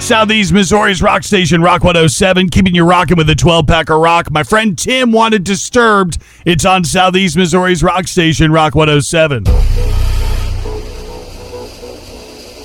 Southeast Missouri's rock station, Rock 107, keeping you rocking with the 12-pack of rock. My friend Tim wanted Disturbed. It's on Southeast Missouri's rock station, Rock 107.